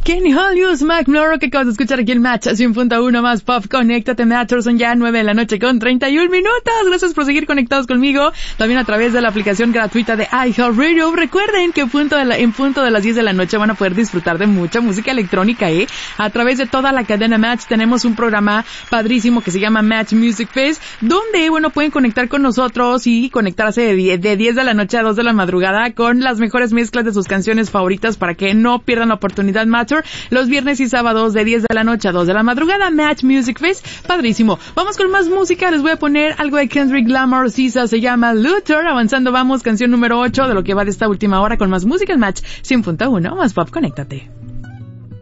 Kenny Hollius, Mac Murrock, que acabas de escuchar aquí en Match 100.1 más Pop. Conéctate, Matcher, son ya 9 p.m. con 31 minutos. Gracias por seguir conectados conmigo, también a través de la aplicación gratuita de iHeartRadio. Recuerden que en punto de las 10 de la noche van a poder disfrutar de mucha música electrónica, a través de toda la cadena Match. Tenemos un programa padrísimo que se llama Match Music Fest, donde, pueden conectar con nosotros y conectarse de 10 de la noche a 2 de la madrugada con las mejores mezclas de sus canciones favoritas para que no pierdan la oportunidad. Matcher, los viernes y sábados de 10 de la noche a 2 de la madrugada, Match Music Fest, padrísimo. Vamos con más música, les voy a poner algo de Kendrick Lamar, Sisa, se llama Luther. Avanzando vamos, canción número 8 de lo que va de esta última hora con más música en Match 100.1 más Pop. Conéctate.